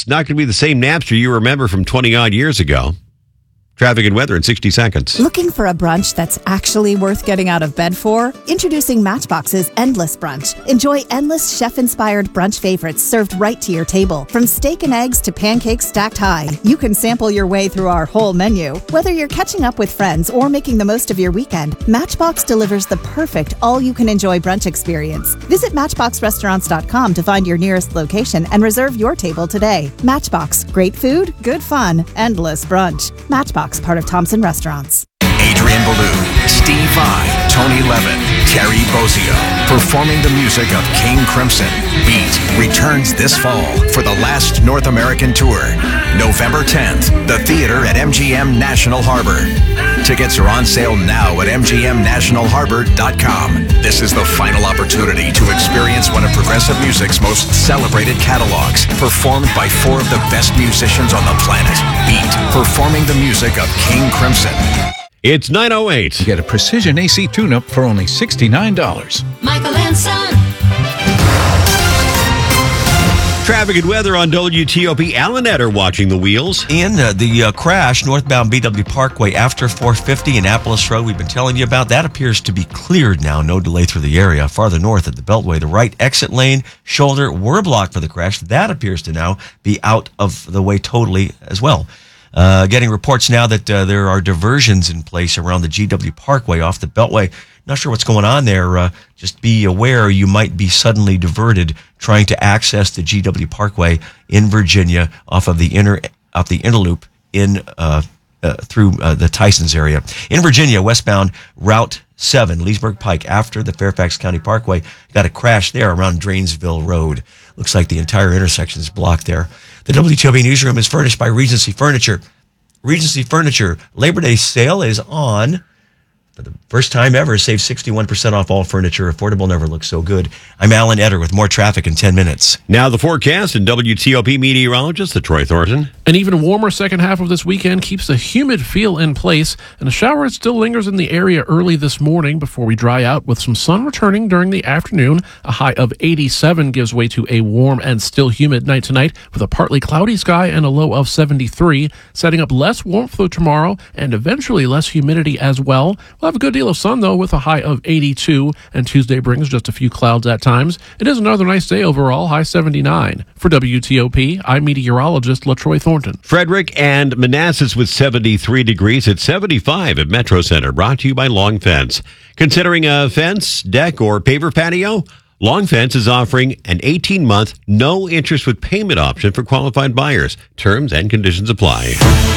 not going to be the same Napster you remember from 20-odd years ago. Traffic and weather in 60 seconds. Looking for a brunch that's actually worth getting out of bed for? Introducing Matchbox's Endless Brunch. Enjoy endless chef-inspired brunch favorites served right to your table. From steak and eggs to pancakes stacked high, you can sample your way through our whole menu. Whether you're catching up with friends or making the most of your weekend, Matchbox delivers the perfect all-you-can-enjoy brunch experience. Visit MatchboxRestaurants.com to find your nearest location and reserve your table today. Matchbox. Great food, good fun, endless brunch. Matchbox. Part of Thompson Restaurants. Adrian Ballou, Steve Vai, Tony Levin, Terry Bozzio, performing the music of King Crimson. Beat returns this fall for the last North American tour. November 10th, the theater at MGM National Harbor. Tickets are on sale now at mgmnationalharbor.com. This is the final opportunity to experience one of progressive music's most celebrated catalogs, performed by four of the best musicians on the planet. Beat, performing the music of King Crimson. It's 9:08. Get a precision AC tune-up for only $69. Michael and Son. Traffic and weather on WTOP. Alan Etter watching the wheels. In the crash, northbound BW Parkway after 450 Annapolis Road, we've been telling you about, that appears to be cleared now. No delay through the area. Farther north at the Beltway, the right exit lane, shoulder were blocked for the crash. That appears to now be out of the way totally as well. Getting reports now that there are diversions in place around the GW Parkway off the Beltway. Not sure what's going on there. Just be aware you might be suddenly diverted trying to access the GW Parkway in Virginia off of the Interloop in through the Tysons area. In Virginia, westbound Route 7, Leesburg Pike, after the Fairfax County Parkway, got a crash there around Drainesville Road. Looks like the entire intersection is blocked there. The WTOP newsroom is furnished by Regency Furniture. Regency Furniture Labor Day sale is on. For the first time ever, save 61% off all furniture. Affordable never looks so good. I'm Alan Etter with more traffic in 10 minutes. Now the forecast and WTOP meteorologist, Troy Thornton. An even warmer second half of this weekend keeps the humid feel in place, and a shower still lingers in the area early this morning before we dry out with some sun returning during the afternoon. A high of 87 gives way to a warm and still humid night tonight with a partly cloudy sky and a low of 73, setting up less warmth for tomorrow and eventually less humidity as well. We'll have a good deal of sun, though, with a high of 82, and Tuesday brings just a few clouds at times. It is another nice day overall, high 79. For WTOP, I'm meteorologist LaTroy Thornton. Frederick and Manassas with 73 degrees at 75 at Metro Center, brought to you by Long Fence. Considering a fence, deck, or paver patio? Long Fence is offering an 18-month, no-interest with payment option for qualified buyers. Terms and conditions apply.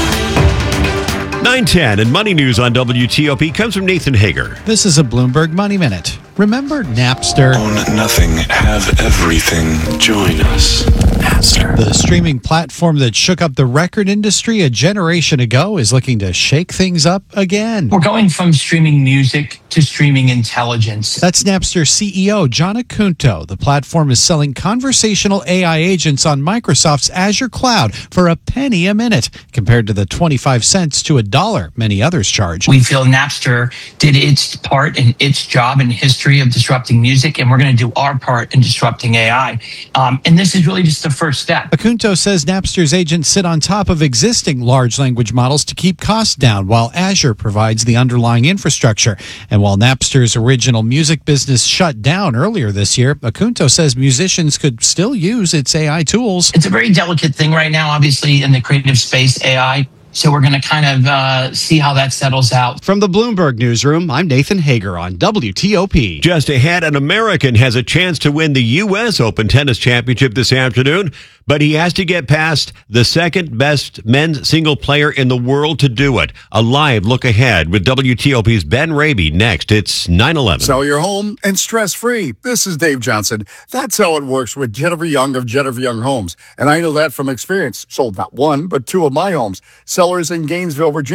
9:10 and Money News on WTOP comes from Nathan Hager. This is a Bloomberg Money Minute. Remember Napster? Own nothing, have everything. Join us. Napster. The streaming platform that shook up the record industry a generation ago is looking to shake things up again. We're going from streaming music to streaming intelligence. That's Napster CEO John Acunto. The platform is selling conversational AI agents on Microsoft's Azure cloud for a penny a minute, compared to the 25 cents to $1 many others charge. We feel Napster did its part in its job in history of disrupting music, and we're going to do our part in disrupting AI. And this is really just the first step. Acunto says Napster's agents sit on top of existing large language models to keep costs down, while Azure provides the underlying infrastructure. And while Napster's original music business shut down earlier this year, Acunto says musicians could still use its AI tools. It's a very delicate thing right now, obviously, in the creative space, AI. So we're going to kind of see how that settles out. From the Bloomberg Newsroom, I'm Nathan Hager on WTOP. Just ahead, an American has a chance to win the U.S. Open Tennis Championship this afternoon, but he has to get past the second best men's single player in the world to do it. A live look ahead with WTOP's Ben Raby next. It's 9/11. Sell your home and stress-free. This is Dave Johnson. That's how it works with Jennifer Young of Jennifer Young Homes. And I know that from experience. Sold not one, but two of my homes. Sellers in Gainesville, Virginia.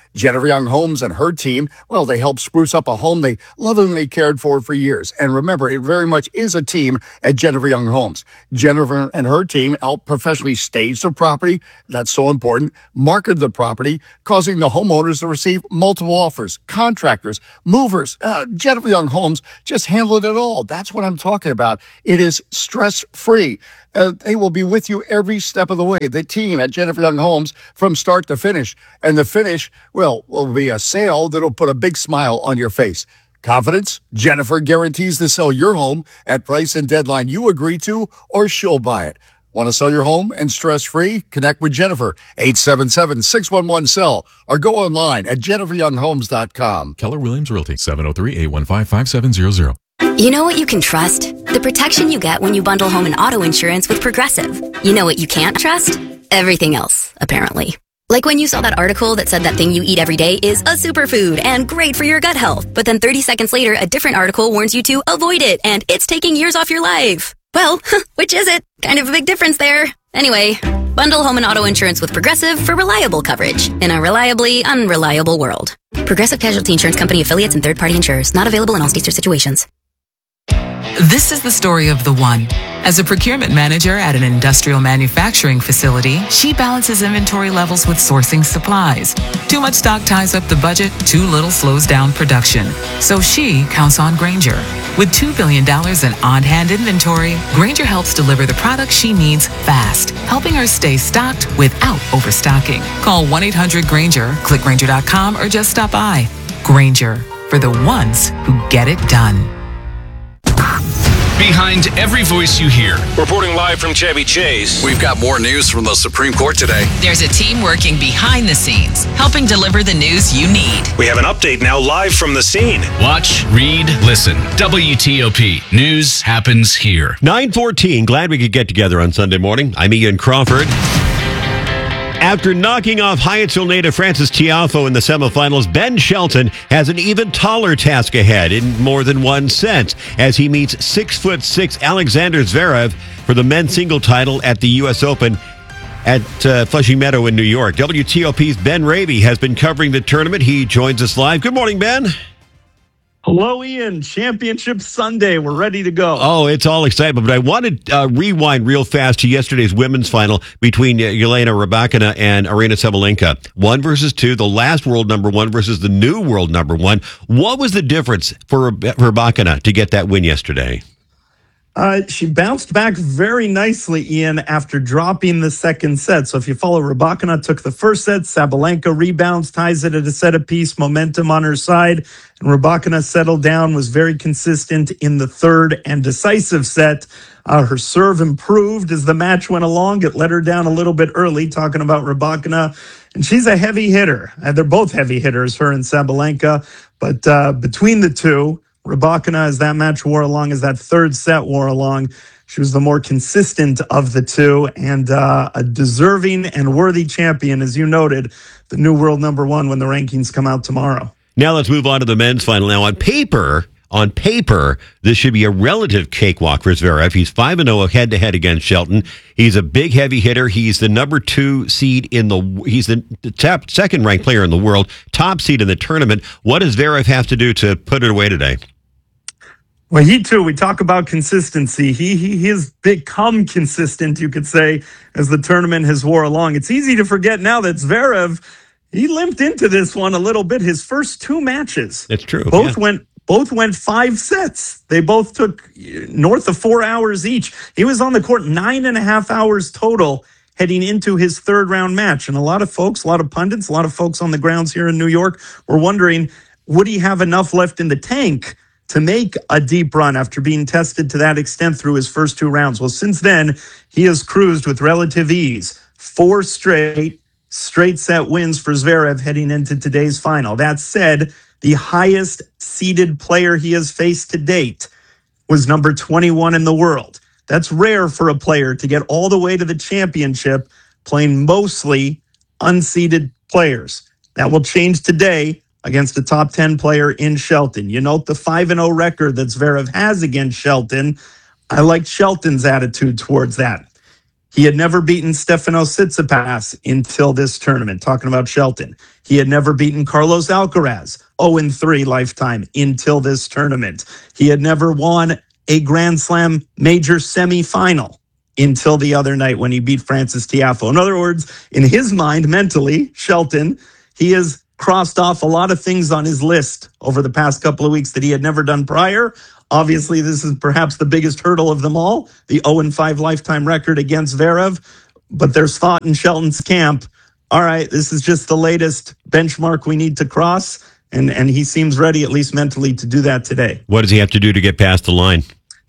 Jennifer Young Homes and her team, well, they help spruce up a home they lovingly cared for years. And remember, it very much is a team at Jennifer Young Homes. Jennifer and her team help professionally stage the property. That's so important. Market the property, causing the homeowners to receive multiple offers. Contractors, movers, Jennifer Young Homes just handle it all. That's what I'm talking about. It is stress-free. They will be with you every step of the way. The team at Jennifer Young Homes from start to finish. And the finish, well, will be a sale that'll put a big smile on your face. Confidence? Jennifer guarantees to sell your home at price and deadline you agree to, or she'll buy it. Want to sell your home and stress-free? Connect with Jennifer, 877-611-SELL, or go online at jenniferyounghomes.com. Keller Williams Realty, 703-815-5700. You know what you can trust? The protection you get when you bundle home and auto insurance with Progressive. You know what you can't trust? Everything else, apparently. Like when you saw that article that said that thing you eat every day is a superfood and great for your gut health, but then 30 seconds later, a different article warns you to avoid it and it's taking years off your life. Well, which is it? Kind of a big difference there. Anyway, bundle home and auto insurance with Progressive for reliable coverage in a reliably unreliable world. Progressive Casualty Insurance Company affiliates and third-party insurers. Not available in all states or situations. This is the story of the one. As a procurement manager at an industrial manufacturing facility, she balances inventory levels with sourcing supplies. Too much stock ties up the budget, too little slows down production. So she counts on Grainger. With $2 billion in on-hand inventory, Grainger helps deliver the products she needs fast, helping her stay stocked without overstocking. Call 1-800-GRAINGER, click Grainger.com, or just stop by. Grainger, for the ones who get it done. Behind every voice you hear. Reporting live from Chevy Chase. We've got more news from the Supreme Court today. There's a team working behind the scenes, helping deliver the news you need. We have an update now live from the scene. Watch, read, listen. WTOP. News happens here. 9:14. Glad we could get together on Sunday morning. I'm Ian Crawford. After knocking off Hyattsville native Francis Tiafoe in the semifinals, Ben Shelton has an even taller task ahead in more than one sense as he meets 6'6" Alexander Zverev for the men's single title at the U.S. Open at Flushing Meadow in New York. WTOP's Ben Ravy has been covering the tournament. He joins us live. Good morning, Ben. Hello, Ian. Championship Sunday. We're ready to go. Oh, it's all excitement. But I want to rewind real fast to yesterday's women's final between Yelena Rybakina and Aryna Sabalenka. 1 versus 2, the last world number 1 versus the new world number 1. What was the difference for Rybakina to get that win yesterday? She bounced back very nicely, Ian, after dropping the second set. So if you follow, Rybakina took the first set, Sabalenka rebounds, ties it at a set apiece, momentum on her side, and Rybakina settled down, was very consistent in the third and decisive set. Her serve improved as the match went along. It let her down a little bit early, talking about Rybakina, and she's a heavy hitter. They're both heavy hitters, her and Sabalenka, but between the two, Rybakina, as that match wore along, as that third set wore along, she was the more consistent of the two and a deserving and worthy champion, as you noted, the new world number 1 when the rankings come out tomorrow. Now let's move on to the men's final. Now on paper, this should be a relative cakewalk for Zverev. He's 5-0 head-to-head against Shelton. He's a big, heavy hitter. He's the number 2 seed he's the top second-ranked player in the world, top seed in the tournament. What does Zverev have to do to put it away today? Well, he too, we talk about consistency. He has become consistent, you could say, as the tournament has wore along. It's easy to forget now that Zverev, he limped into this one a little bit. His first 2 matches. That's true. Both went 5 sets. They both took north of 4 hours each. He was on the court 9.5 hours total heading into his third round match. And a lot of folks, a lot of pundits, a lot of folks on the grounds here in New York were wondering, would he have enough left in the tank to make a deep run after being tested to that extent through his first 2 rounds? Well, since then, he has cruised with relative ease. 4 straight set wins for Zverev heading into today's final. That said, the highest seeded player he has faced to date was number 21 in the world. That's rare for a player to get all the way to the championship playing mostly unseeded players. That will change today against a top 10 player in Shelton. You note the 5-0 record that Zverev has against Shelton. I like Shelton's attitude towards that. He had never beaten Stefanos Tsitsipas until this tournament, talking about Shelton. He had never beaten Carlos Alcaraz, 0-3 lifetime, until this tournament. He had never won a Grand Slam major semifinal until the other night when he beat Francis Tiafoe. In other words, in his mind, mentally, Shelton, he has crossed off a lot of things on his list over the past couple of weeks that he had never done prior. Obviously, this is perhaps the biggest hurdle of them all, the 0-5 lifetime record against Zverev. But there's thought in Shelton's camp, all right, this is just the latest benchmark we need to cross. And he seems ready, at least mentally, to do that today. What does he have to do to get past the line?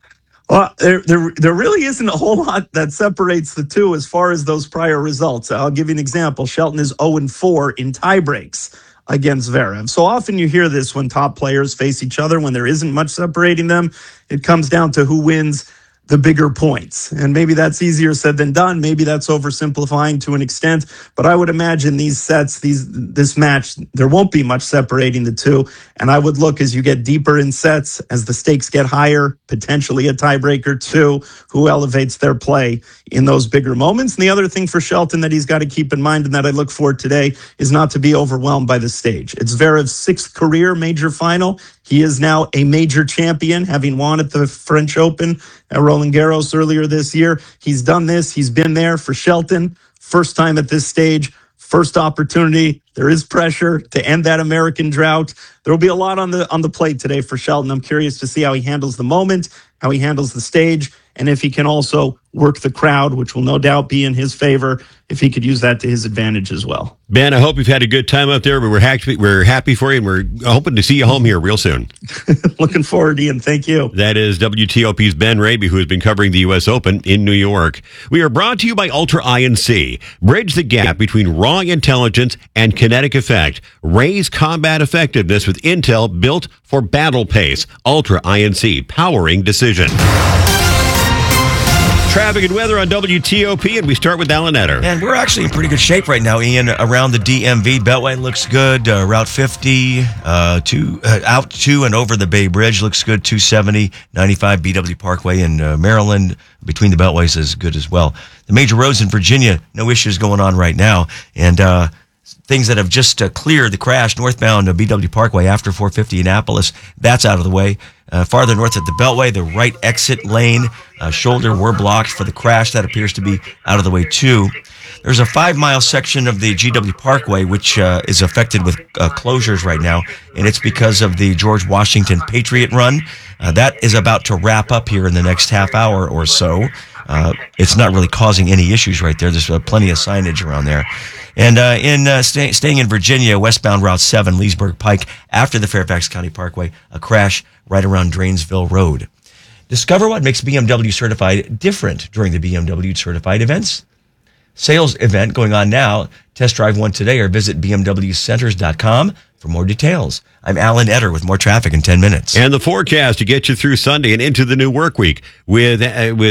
Well, there really isn't a whole lot that separates the two as far as those prior results. I'll give you an example. Shelton is 0-4 in tie breaks against Zverev. So often you hear this when top players face each other, when there isn't much separating them. It comes down to who wins the bigger points. And maybe that's easier said than done. Maybe that's oversimplifying to an extent. But I would imagine these sets, this match, there won't be much separating the two. And I would look as you get deeper in sets, as the stakes get higher, potentially a tiebreaker too, who elevates their play in those bigger moments. And the other thing for Shelton that he's got to keep in mind and that I look for today is not to be overwhelmed by the stage. It's Zverev's 6th career major final. He is now a major champion, having won at the French Open at Roland Garros earlier this year. He's done this. He's been there. For Shelton, first time at this stage, first opportunity. There is pressure to end that American drought. There will be a lot on the plate today for Shelton. I'm curious to see how he handles the moment, how he handles the stage, and if he can also work the crowd, which will no doubt be in his favor, if he could use that to his advantage as well. Ben, I hope you've had a good time up there. We're happy for you, and we're hoping to see you home here real soon. Looking forward, Ian. Thank you. That is WTOP's Ben Raby, who has been covering the U.S. Open in New York. We are brought to you by Ultra INC. Bridge the gap between raw intelligence and kinetic effect. Raise combat effectiveness with Intel built for battle pace. Ultra INC, powering decision. Traffic and weather on WTOP, and we start with Alan Etter. And we're actually in pretty good shape right now, Ian. Around the DMV, Beltway looks good. Route 50 out to and over the Bay Bridge looks good. 270, 95 BW Parkway in Maryland between the Beltways is good as well. The major roads in Virginia, no issues going on right now. And things that have just cleared the crash northbound BW Parkway after 450 Annapolis, that's out of the way. Farther north at the Beltway, the right exit lane shoulder were blocked for the crash. That appears to be out of the way too. There's a 5-mile section of the GW Parkway which is affected with closures right now, and it's because of the George Washington Patriot Run. That is about to wrap up here in the next half hour or so. It's not really causing any issues right there. There's plenty of signage around there. And staying in Virginia, westbound Route 7, Leesburg Pike, after the Fairfax County Parkway, a crash right around Drainesville Road. Discover what makes BMW Certified different during the BMW Certified events. Sales event going on now. Test drive one today or visit bmwcenters.com for more details. I'm Alan Etter with more traffic in 10 minutes. And the forecast to get you through Sunday and into the new work week with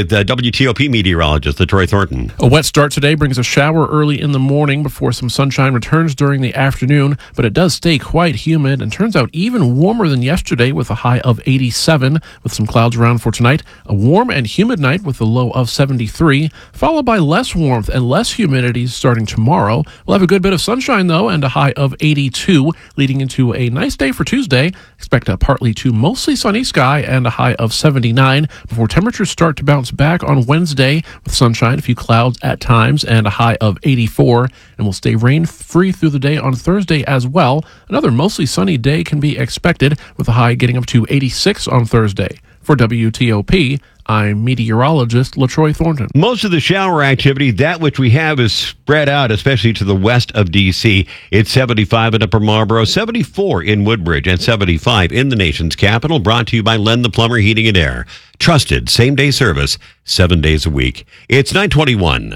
WTOP meteorologist LaTroy Thornton. A wet start today brings a shower early in the morning before some sunshine returns during the afternoon, but it does stay quite humid and turns out even warmer than yesterday with a high of 87 with some clouds around for tonight. A warm and humid night with a low of 73, followed by less warmth and less humidity starting tomorrow. We'll have a good bit of sunshine though and a high of 82 leading into a nice day for Tuesday. Expect a partly to mostly sunny sky and a high of 79 before temperatures start to bounce back on Wednesday with sunshine, a few clouds at times, and a high of 84. And will stay rain-free through the day on Thursday as well. Another mostly sunny day can be expected with a high getting up to 86 on Thursday. For WTOP, I'm meteorologist LaTroy Thornton. Most of the shower activity, that which we have, is spread out, especially to the west of D.C. It's 75 in Upper Marlboro, 74 in Woodbridge, and 75 in the nation's capital. Brought to you by Len the Plumber Heating and Air. Trusted same-day service, 7 days a week. It's 9:21.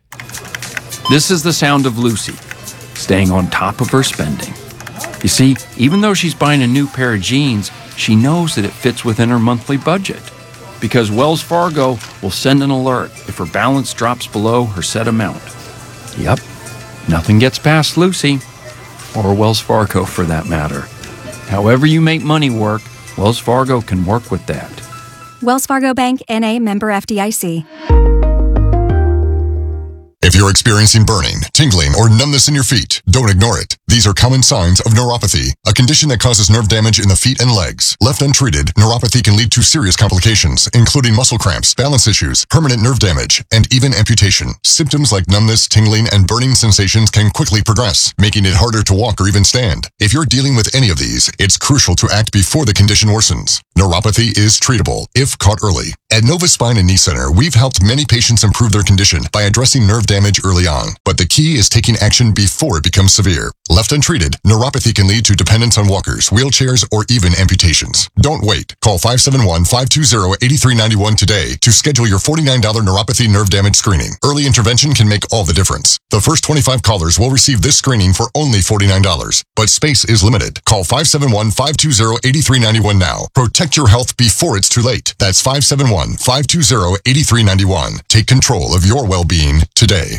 This is the sound of Lucy, staying on top of her spending. You see, even though she's buying a new pair of jeans, she knows that it fits within her monthly budget. Because Wells Fargo will send an alert if her balance drops below her set amount. Yep, nothing gets past Lucy, or Wells Fargo for that matter. However you make money work, Wells Fargo can work with that. Wells Fargo Bank, N.A., member FDIC. If you're experiencing burning, tingling, or numbness in your feet, don't ignore it. These are common signs of neuropathy, a condition that causes nerve damage in the feet and legs. Left untreated, neuropathy can lead to serious complications, including muscle cramps, balance issues, permanent nerve damage, and even amputation. Symptoms like numbness, tingling, and burning sensations can quickly progress, making it harder to walk or even stand. If you're dealing with any of these, it's crucial to act before the condition worsens. Neuropathy is treatable if caught early. At Nova Spine and Knee Center, we've helped many patients improve their condition by addressing nerve damage early on. But the key is taking action before it becomes severe. Left untreated, neuropathy can lead to dependence on walkers, wheelchairs, or even amputations. Don't wait. Call 571-520-8391 today to schedule your $49 neuropathy nerve damage screening. Early intervention can make all the difference. The first 25 callers will receive this screening for only $49, but space is limited. Call 571-520-8391 now. Protect your health before it's too late. That's 571-520-8391. Take control of your well-being today.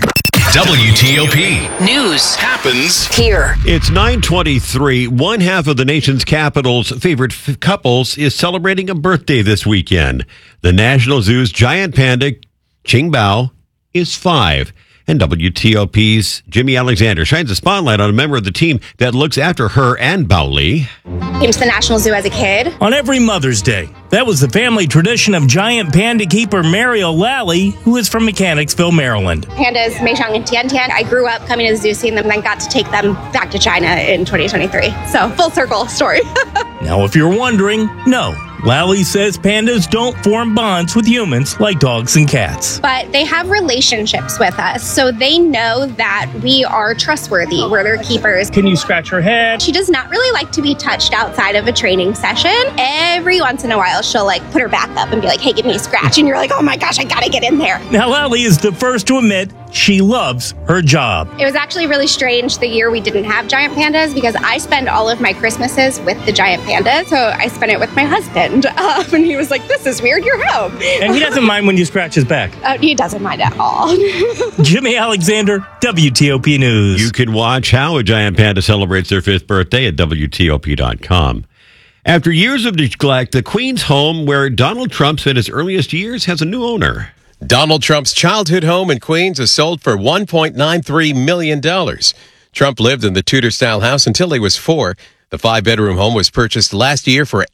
WTOP. News happens here. It's 9:23. One half of the nation's capital's favorite couples is celebrating a birthday this weekend. The National Zoo's giant panda, Qingbao, is 5. And WTOP's Jimmy Alexander shines a spotlight on a member of the team that looks after her and Bao Li. Came to the National Zoo as a kid. On every Mother's Day. That was the family tradition of giant panda keeper Mary O'Lally, who is from Mechanicsville, Maryland. Pandas Meishang and Tian-Tian. I grew up coming to the zoo, seeing them, and then got to take them back to China in 2023. So, full circle story. Now, if you're wondering, no. Lally says pandas don't form bonds with humans like dogs and cats. But they have relationships with us, so they know that we are trustworthy. We're their keepers. Can you scratch her head? She does not really like to be touched outside of a training session. Every once in a while, she'll put her back up and be like, hey, give me a scratch. And you're like, oh my gosh, I gotta get in there. Now, Lally is the first to admit she loves her job. It was actually really strange the year we didn't have giant pandas because I spend all of my Christmases with the giant pandas. So I spent it with my husband. And he was like, this is weird, you're home. And he doesn't mind when you scratch his back. He doesn't mind at all. Jimmy Alexander, WTOP News. You can watch how a giant panda celebrates their 5th birthday at WTOP.com. After years of neglect, the Queens home where Donald Trump spent his earliest years has a new owner. Donald Trump's childhood home in Queens is sold for $1.93 million. Trump lived in the Tudor-style house until he was 4. The 5-bedroom home was purchased last year for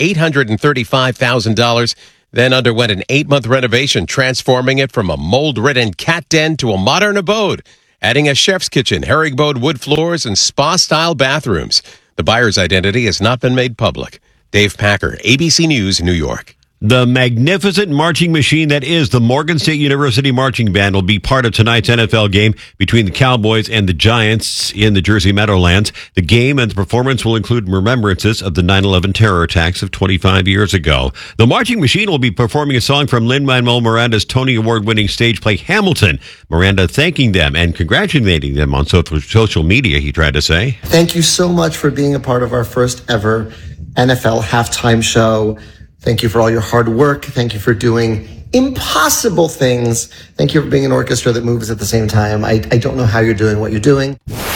$835,000, then underwent an 8-month renovation, transforming it from a mold-ridden cat den to a modern abode, adding a chef's kitchen, herringbone wood floors, and spa-style bathrooms. The buyer's identity has not been made public. Dave Packer, ABC News, New York. The magnificent marching machine that is the Morgan State University Marching Band will be part of tonight's NFL game between the Cowboys and the Giants in the Jersey Meadowlands. The game and the performance will include remembrances of the 9/11 terror attacks of 25 years ago. The marching machine will be performing a song from Lin-Manuel Miranda's Tony Award-winning stage play Hamilton. Miranda thanking them and congratulating them on social media, he tried to say. Thank you so much for being a part of our first ever NFL halftime show. Thank you for all your hard work. Thank you for doing impossible things. Thank you for being an orchestra that moves at the same time. I don't know how you're doing what you're doing.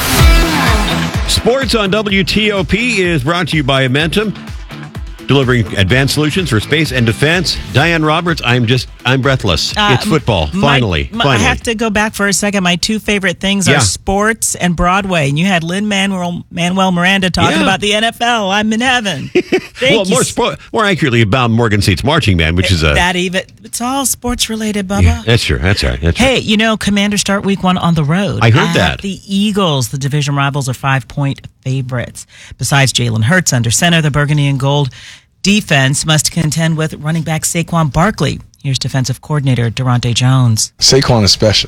Sports on WTOP is brought to you by Amentum, delivering advanced solutions for space and defense. Diane Roberts, I'm breathless. It's football, finally. I have to go back for a second. My two favorite things are sports and Broadway. And you had Lin-Manuel Miranda talking about the NFL. I'm in heaven. More accurately about Morgan State's marching band, which is it's all sports related, Bubba. Yeah, that's true. That's right. Hey, Commanders start week 1 on the road. I heard that. The Eagles, the division rivals, are 5-point favorites. Besides Jalen Hurts under center, the Burgundy and Gold defense must contend with running back Saquon Barkley. Here's defensive coordinator Durante Jones. Saquon is special.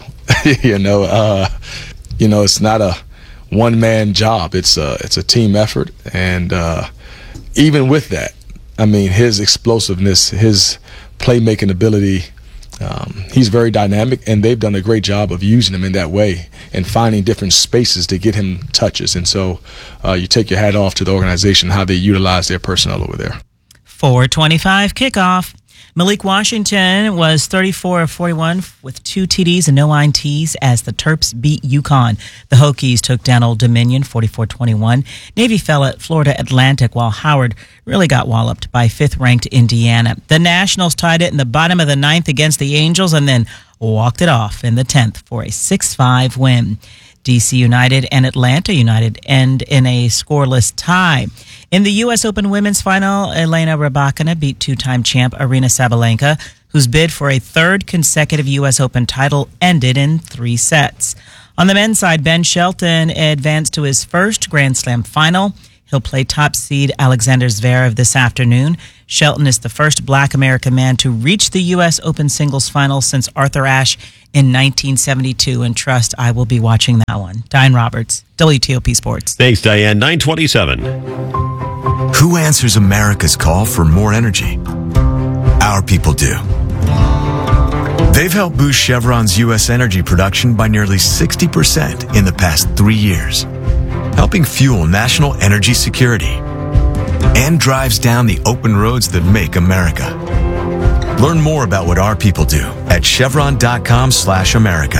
It's not a one-man job. It's a team effort, and even with that, his explosiveness, his playmaking ability, he's very dynamic, and they've done a great job of using him in that way and finding different spaces to get him touches. And so you take your hat off to the organization, how they utilize their personnel over there. 4:25 kickoff. Malik Washington was 34 of 41 with 2 TDs and no INTs as the Terps beat UConn. The Hokies took down Old Dominion 44-21. Navy fell at Florida Atlantic while Howard really got walloped by 5th-ranked Indiana. The Nationals tied it in the bottom of the 9th against the Angels and then walked it off in the 10th for a 6-5 win. DC United and Atlanta United end in a scoreless tie. In the U.S. Open women's final, Elena Rybakina beat two-time champ Aryna Sabalenka, whose bid for a third consecutive U.S. Open title ended in 3 sets. On the men's side, Ben Shelton advanced to his first Grand Slam final. He'll play top seed Alexander Zverev this afternoon. Shelton is the first Black American man to reach the U.S. Open singles final since Arthur Ashe in 1972. And trust, I will be watching that one. Diane Roberts, WTOP Sports. Thanks, Diane. 9:27. Who answers America's call for more energy? Our people do. They've helped boost Chevron's U.S. energy production by nearly 60% in the past 3 years, helping fuel national energy security, and drives down the open roads that make America. Learn more about what our people do at chevron.com/America.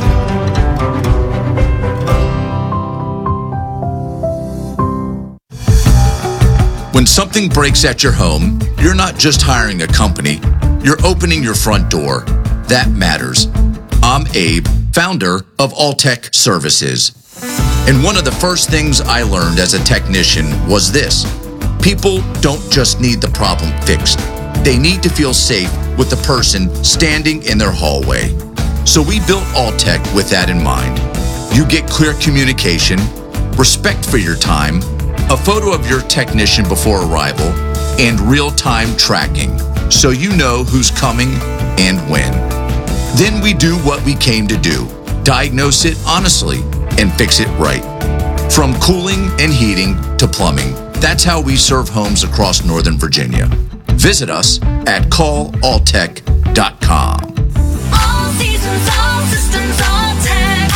When something breaks at your home, you're not just hiring a company, you're opening your front door. That matters. I'm Abe, founder of Alltech Services. And one of the first things I learned as a technician was this: people don't just need the problem fixed. They need to feel safe with the person standing in their hallway. So we built Alltech with that in mind. You get clear communication, respect for your time, a photo of your technician before arrival, and real-time tracking, so you know who's coming and when. Then we do what we came to do: diagnose it honestly and fix it right. From cooling and heating to plumbing, that's how we serve homes across Northern Virginia. Visit us at callalltech.com. All seasons, all systems, Alltech.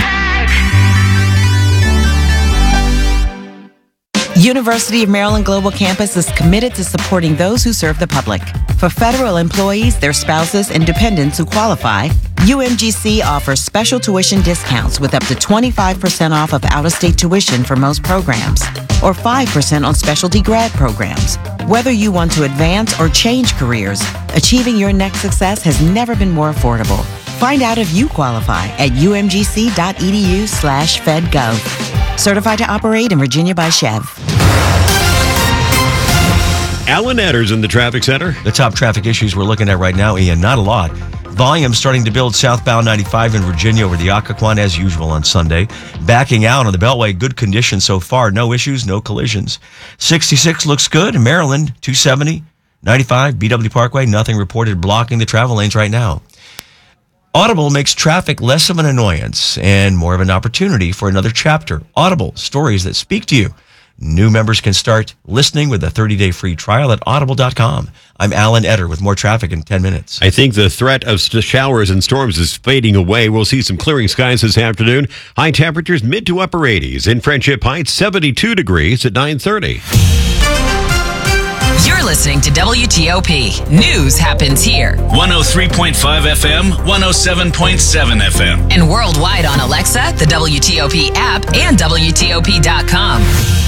University of Maryland Global Campus is committed to supporting those who serve the public. For federal employees, their spouses, and dependents who qualify, UMGC offers special tuition discounts with up to 25% off of out-of-state tuition for most programs, or 5% on specialty grad programs. Whether you want to advance or change careers, achieving your next success has never been more affordable. Find out if you qualify at umgc.edu/fedgov. Certified to operate in Virginia by Chev. Alan Edders in the traffic center. The top traffic issues we're looking at right now, Ian, not a lot. Volume starting to build southbound 95 in Virginia over the Occoquan as usual on Sunday. Backing out on the Beltway, good conditions so far. No issues, no collisions. 66 looks good. Maryland, 270. 95, BW Parkway, nothing reported blocking the travel lanes right now. Audible makes traffic less of an annoyance and more of an opportunity for another chapter. Audible, stories that speak to you. New members can start listening with a 30-day free trial at audible.com. I'm Alan Eder with more traffic in 10 minutes. I think the threat of showers and storms is fading away. We'll see some clearing skies this afternoon. High temperatures mid to upper 80s. In Friendship Heights, 72 degrees at 9:30. You're listening to WTOP. News happens here. 103.5 FM, 107.7 FM. And worldwide on Alexa, the WTOP app, and WTOP.com.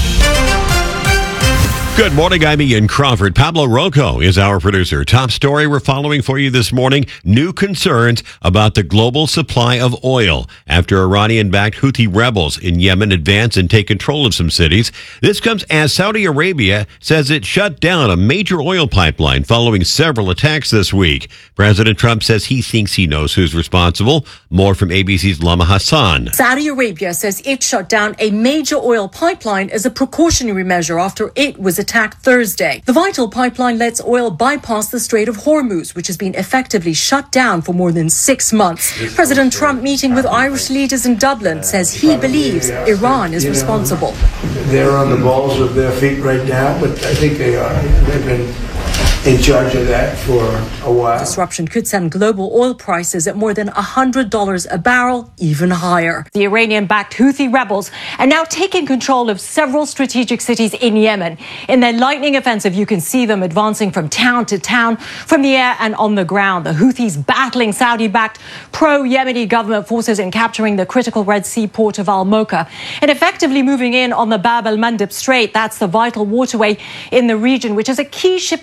Good morning, I'm Ian Crawford. Pablo Rocco is our producer. Top story we're following for you this morning. New concerns about the global supply of oil after Iranian-backed Houthi rebels in Yemen advance and take control of some cities. This comes as Saudi Arabia says it shut down a major oil pipeline following several attacks this week. President Trump says he thinks he knows who's responsible. More from ABC's Lama Hassan. Saudi Arabia says it shut down a major oil pipeline as a precautionary measure after it was attacked Thursday. The vital pipeline lets oil bypass the Strait of Hormuz, which has been effectively shut down for more than 6 months. President Trump, meeting with Irish leaders in Dublin, says he believes Iran is responsible. They're on the balls of their feet right now, but I think they are. They've been in charge of that for a while. Disruption could send global oil prices at more than $100 a barrel, even higher. The Iranian-backed Houthi rebels are now taking control of several strategic cities in Yemen. In their lightning offensive, you can see them advancing from town to town, from the air and on the ground. The Houthis battling Saudi-backed pro-Yemeni government forces and capturing the critical Red Sea port of Al-Mocha and effectively moving in on the Bab el-Mandeb Strait. That's the vital waterway in the region, which is a key shipping route that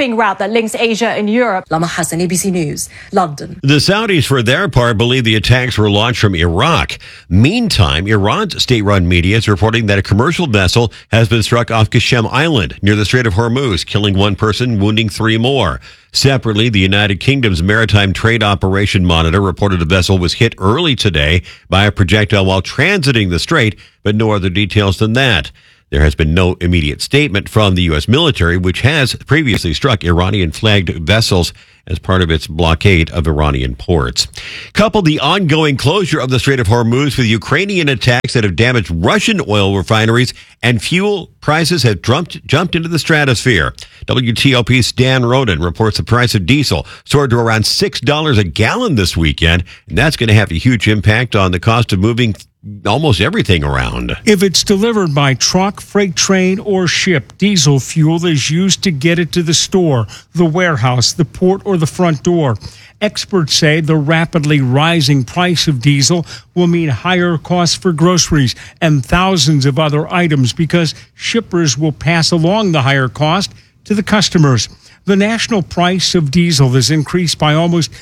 links Asia and Europe. Lama Hassan, ABC News, London. The Saudis, for their part, believe the attacks were launched from Iraq. Meantime, Iran's state-run media is reporting that a commercial vessel has been struck off Qashem Island near the Strait of Hormuz, killing one person, wounding 3 more. Separately, the United Kingdom's Maritime Trade Operation Monitor reported a vessel was hit early today by a projectile while transiting the strait, but no other details than that. There has been no immediate statement from the U.S. military, which has previously struck Iranian-flagged vessels as part of its blockade of Iranian ports. Couple the ongoing closure of the Strait of Hormuz with Ukrainian attacks that have damaged Russian oil refineries, and fuel prices have jumped into the stratosphere. WTOP's Dan Roden reports the price of diesel soared to around $6 a gallon this weekend, and that's going to have a huge impact on the cost of moving almost everything around. If it's delivered by truck, freight train, or ship, diesel fuel is used to get it to the store, the warehouse, the port, or the front door. Experts say the rapidly rising price of diesel will mean higher costs for groceries and thousands of other items because shippers will pass along the higher cost to the customers. The national price of diesel has increased by almost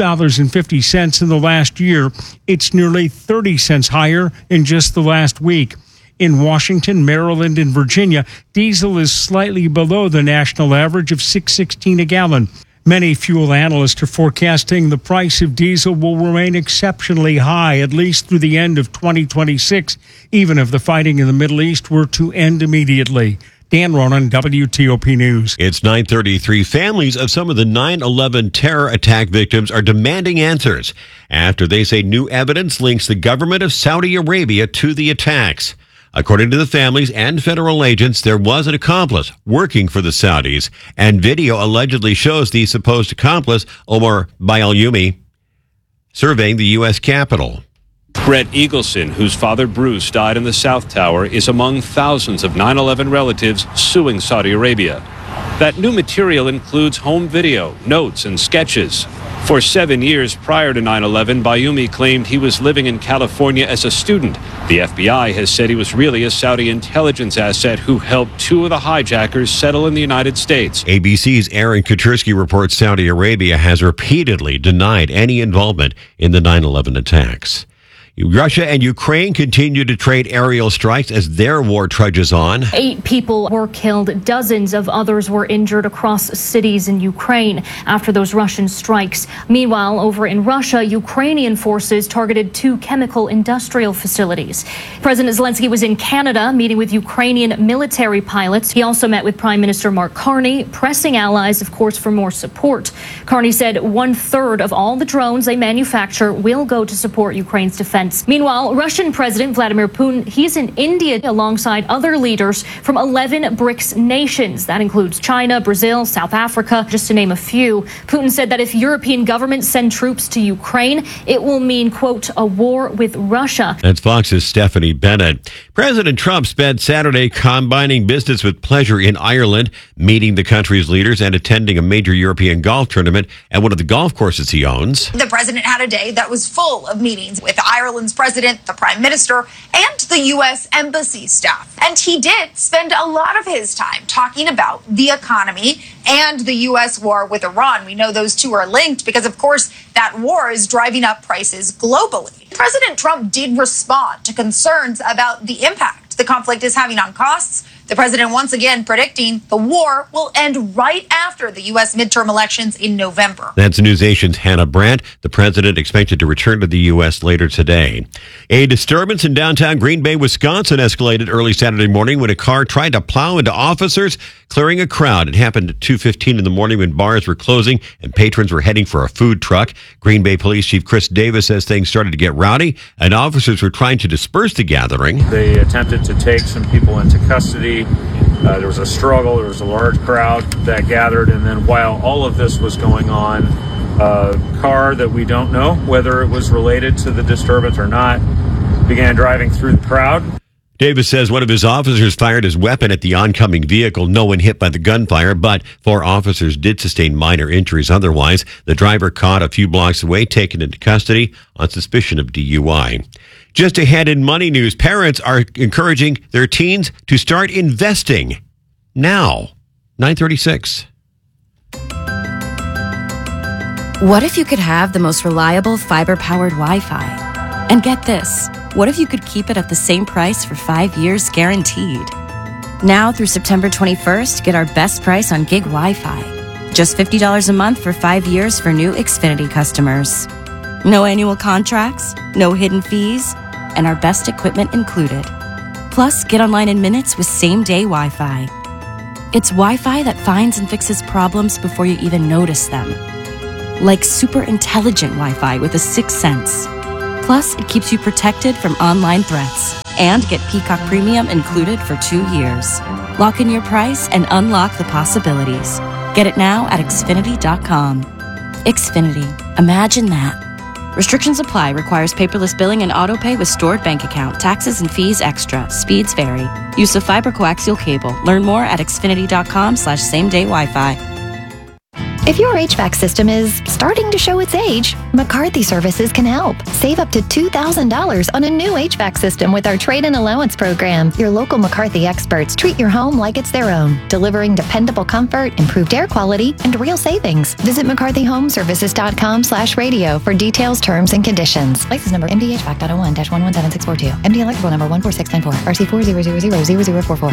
$2.50 in the last year. It's nearly 30 cents higher in just the last week. In Washington, Maryland, and Virginia, diesel is slightly below the national average of $6.16 a gallon. Many fuel analysts are forecasting the price of diesel will remain exceptionally high, at least through the end of 2026, even if the fighting in the Middle East were to end immediately. Dan Ronan, WTOP News. It's 9:33. Families of some of the 9/11 terror attack victims are demanding answers after they say new evidence links the government of Saudi Arabia to the attacks. According to the families and federal agents, there was an accomplice working for the Saudis, and video allegedly shows the supposed accomplice, Omar Bayoumi, surveying the U.S. Capitol. Brett Eagleson, whose father Bruce died in the South Tower, is among thousands of 9/11 relatives suing Saudi Arabia. That new material includes home video, notes, and sketches. For 7 years prior to 9/11, Bayoumi claimed he was living in California as a student. The FBI has said he was really a Saudi intelligence asset who helped 2 of the hijackers settle in the United States. ABC's Aaron Katersky reports Saudi Arabia has repeatedly denied any involvement in the 9/11 attacks. Russia and Ukraine continue to trade aerial strikes as their war trudges on. 8 people were killed. Dozens of others were injured across cities in Ukraine after those Russian strikes. Meanwhile, over in Russia, Ukrainian forces targeted 2 chemical industrial facilities. President Zelensky was in Canada meeting with Ukrainian military pilots. He also met with Prime Minister Mark Carney, pressing allies, of course, for more support. Carney said 1/3 of all the drones they manufacture will go to support Ukraine's defense. Meanwhile, Russian President Vladimir Putin, he's in India alongside other leaders from 11 BRICS nations. That includes China, Brazil, South Africa, just to name a few. Putin said that if European governments send troops to Ukraine, it will mean, quote, a war with Russia. That's Fox's Stephanie Bennett. President Trump spent Saturday combining business with pleasure in Ireland, meeting the country's leaders and attending a major European golf tournament at one of the golf courses he owns. The president had a day that was full of meetings with Ireland's president, the prime minister, and the U.S. embassy staff. And he did spend a lot of his time talking about the economy and the U.S. war with Iran. We know those two are linked because, of course, that war is driving up prices globally. President Trump did respond to concerns about the impact the conflict is having on costs. The president once again predicting the war will end right after the U.S. midterm elections in November. That's NewsNation's Hannah Brandt. The president expected to return to the U.S. later today. A disturbance in downtown Green Bay, Wisconsin escalated early Saturday morning when a car tried to plow into officers, clearing a crowd. It happened at 2:15 in the morning when bars were closing and patrons were heading for a food truck. Green Bay Police Chief Chris Davis says things started to get rowdy and officers were trying to disperse the gathering. They attempted to take some people into custody. There was a struggle. There was a large crowd that gathered. And then while all of this was going on, a car that we don't know whether it was related to the disturbance or not began driving through the crowd. Davis says one of his officers fired his weapon at the oncoming vehicle. No one hit by the gunfire, but 4 officers did sustain minor injuries otherwise. The driver caught a few blocks away, taken into custody on suspicion of DUI. Just ahead in money news, parents are encouraging their teens to start investing now. 9:36. What if you could have the most reliable fiber-powered Wi-Fi? And get this, what if you could keep it at the same price for 5 years guaranteed? Now through September 21st, get our best price on gig Wi-Fi. Just $50 a month for 5 years for new Xfinity customers. No annual contracts, no hidden fees, and our best equipment included. Plus, get online in minutes with same-day Wi-Fi. It's Wi-Fi that finds and fixes problems before you even notice them. Like super intelligent Wi-Fi with a sixth sense. Plus, it keeps you protected from online threats. And get Peacock Premium included for 2 years. Lock in your price and unlock the possibilities. Get it now at Xfinity.com. Xfinity. Imagine that. Restrictions apply. Requires paperless billing and autopay with stored bank account. Taxes and fees extra. Speeds vary. Use of fiber coaxial cable. Learn more at Xfinity.com/same-day Wi-Fi. If your HVAC system is starting to show its age, McCarthy Services can help. Save up to $2,000 on a new HVAC system with our trade-in allowance program. Your local McCarthy experts treat your home like it's their own, delivering dependable comfort, improved air quality, and real savings. Visit McCarthyHomeservices.com/radio for details, terms, and conditions. License number MDHVAC.01-117642. MD electrical number 14694. RC40000044.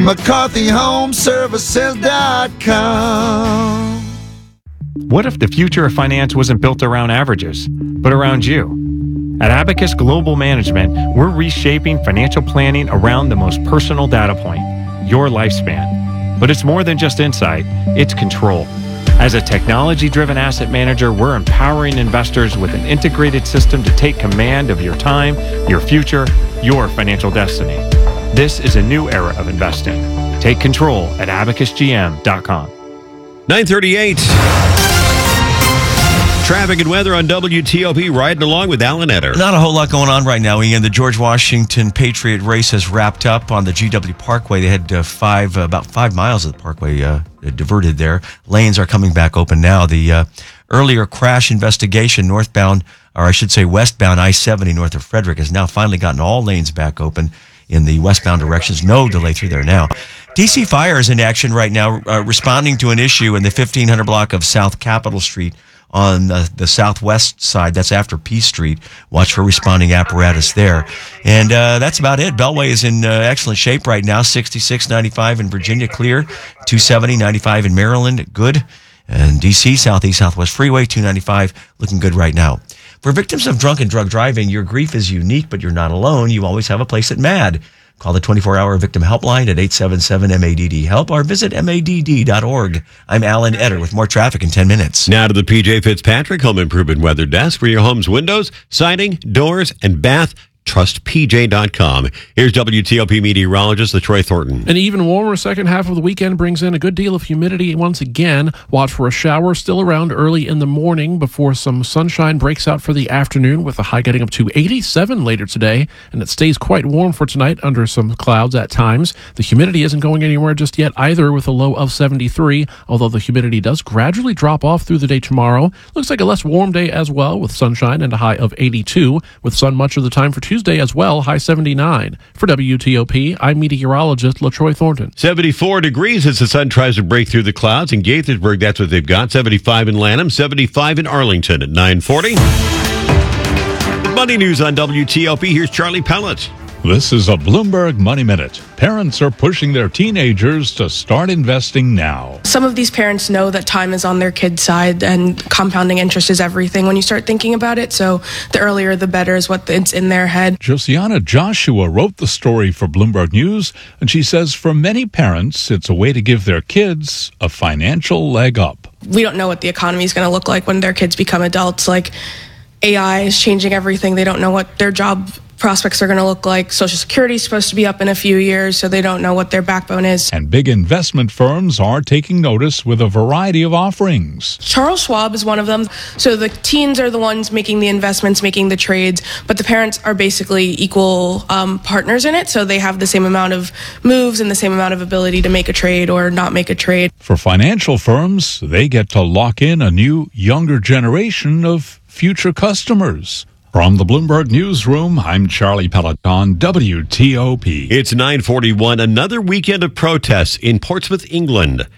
McCarthyHomeservices.com. What if the future of finance wasn't built around averages, but around you? At Abacus Global Management, we're reshaping financial planning around the most personal data point, your lifespan. But it's more than just insight, it's control. As a technology-driven asset manager, we're empowering investors with an integrated system to take command of your time, your future, your financial destiny. This is a new era of investing. Take control at abacusgm.com. 9:38. Traffic and weather on WTOP, riding along with Alan Etter. Not a whole lot going on right now, Ian. The George Washington Patriot race has wrapped up on the GW Parkway. They had about 5 miles of the parkway diverted there. Lanes are coming back open now. The earlier crash investigation northbound, or I should say westbound I-70 north of Frederick has now finally gotten all lanes back open in the westbound directions. No delay through there now. DC Fire is in action right now, responding to an issue in the 1500 block of South Capitol Street on the southwest side. That's after Peace Street. Watch for responding apparatus there. And that's about it. Beltway is in excellent shape right now. 66-95 in Virginia, clear. 270-95 in Maryland, good. And DC, Southeast Southwest Freeway, 295, looking good right now. For victims of drunk and drug driving, your grief is unique, but you're not alone. You always have a place at MADD. Call the 24-hour victim helpline at 877-MADD-HELP or visit MADD.org. I'm Alan Etter with more traffic in 10 minutes. Now to the PJ Fitzpatrick Home Improvement Weather Desk for your home's windows, siding, doors, and bath. TrustPJ.com. Here's WTOP meteorologist LaTroy Thornton. An even warmer second half of the weekend brings in a good deal of humidity once again. Watch for a shower still around early in the morning before some sunshine breaks out for the afternoon, with the high getting up to 87 later today. And it stays quite warm for tonight under some clouds at times. The humidity isn't going anywhere just yet either, with a low of 73, although the humidity does gradually drop off through the day tomorrow. Looks like a less warm day as well, with sunshine and a high of 82, with sun much of the time for Tuesday as well, high 79. For WTOP, I'm meteorologist LaTroy Thornton. 74 degrees as the sun tries to break through the clouds. In Gaithersburg, that's what they've got. 75 in Lanham, 75 in Arlington at 9:40. The Money News on WTOP. Here's Charlie Pellet. This is a Bloomberg Money Minute. Parents are pushing their teenagers to start investing now. Some of these parents know that time is on their kid's side and compounding interest is everything when you start thinking about it. So the earlier the better is what it's in their head. Josiana Joshua wrote the story for Bloomberg News, and she says for many parents, it's a way to give their kids a financial leg up. We don't know what the economy is going to look like when their kids become adults. Like, AI is changing everything. They don't know what their job prospects are going to look like. Social Security is supposed to be up in a few years, so they don't know what their backbone is. And big investment firms are taking notice with a variety of offerings. Charles Schwab is one of them. So the teens are the ones making the investments, making the trades, but the parents are basically equal partners in it, so they have the same amount of moves and the same amount of ability to make a trade or not make a trade. For financial firms, they get to lock in a new, younger generation of future customers. From the Bloomberg Newsroom, I'm Charlie Peloton, WTOP. It's 9:41. Another weekend of protests in Portsmouth, England.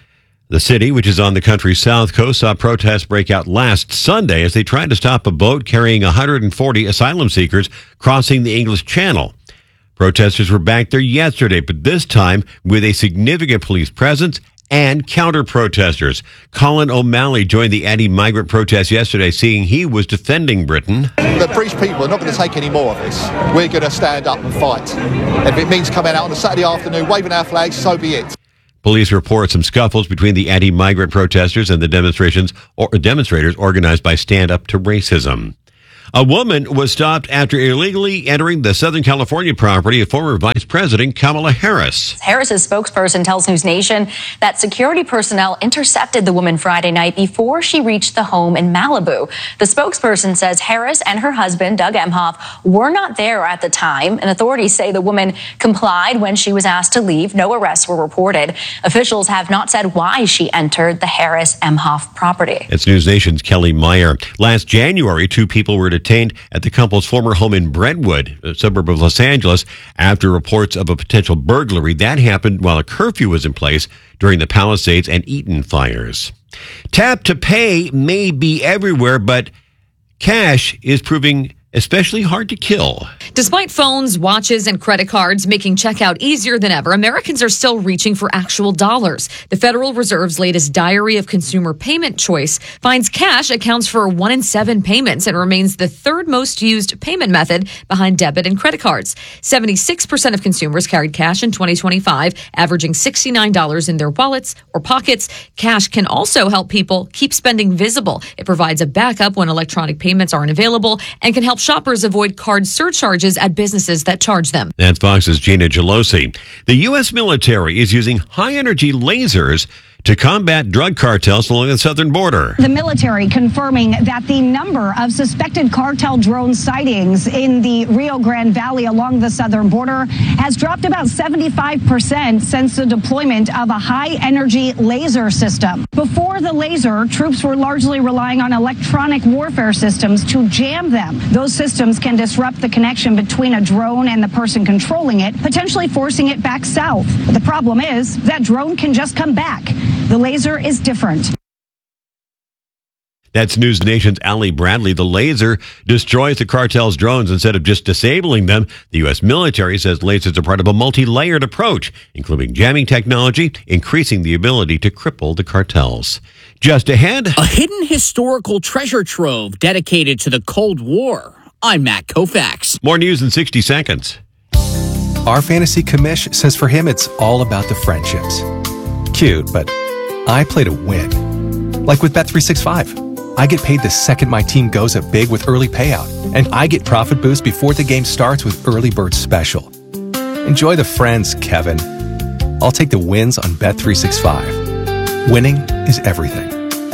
The city, which is on the country's south coast, saw protests break out last Sunday as they tried to stop a boat carrying 140 asylum seekers crossing the English Channel. Protesters were back there yesterday, but this time with a significant police presence and counter-protesters. Colin O'Malley joined the anti-migrant protest yesterday, saying he was defending Britain. The British people are not going to take any more of this. We're going to stand up and fight. And if it means coming out on a Saturday afternoon, waving our flags, so be it. Police report some scuffles between the anti-migrant protesters and the demonstrators organized by Stand Up to Racism. A woman was stopped after illegally entering the Southern California property of former Vice President Kamala Harris. Harris's spokesperson tells News Nation that security personnel intercepted the woman Friday night before she reached the home in Malibu. The spokesperson says Harris and her husband, Doug Emhoff, were not there at the time, and authorities say the woman complied when she was asked to leave. No arrests were reported. Officials have not said why she entered the Harris-Emhoff property. It's News Nation's Kelly Meyer. Last January, 2 people were detained at the couple's former home in Brentwood, a suburb of Los Angeles, after reports of a potential burglary. That happened while a curfew was in place during the Palisades and Eaton fires. Tap to pay may be everywhere, but cash is proving especially hard to kill. Despite phones, watches, and credit cards making checkout easier than ever, Americans are still reaching for actual dollars. The Federal Reserve's latest Diary of Consumer Payment Choice finds cash accounts for 1 in 7 payments and remains the third most used payment method behind debit and credit cards. 76% of consumers carried cash in 2025, averaging $69 in their wallets or pockets. Cash can also help people keep spending visible. It provides a backup when electronic payments aren't available and can help shoppers avoid card surcharges at businesses that charge them. That's Fox's Gina Gelosi. The U.S. military is using high-energy lasers to combat drug cartels along the southern border. The military confirming that the number of suspected cartel drone sightings in the Rio Grande Valley along the southern border has dropped about 75% since the deployment of a high-energy laser system. Before the laser, troops were largely relying on electronic warfare systems to jam them. Those systems can disrupt the connection between a drone and the person controlling it, potentially forcing it back south. But the problem is that drone can just come back. The laser is different. That's News Nation's Ali Bradley. The laser destroys the cartel's drones instead of just disabling them. The U.S. military says lasers are part of a multi-layered approach, including jamming technology, increasing the ability to cripple the cartels. Just ahead, a hidden historical treasure trove dedicated to the Cold War. I'm Matt Koufax. More news in 60 seconds. Our fantasy commish says for him it's all about the friendships. Cute, but I play to win. Like with Bet365. I get paid the second my team goes up big with early payout, and I get profit boost before the game starts with Early Bird Special. Enjoy the friends, Kevin. I'll take the wins on Bet365. Winning is everything.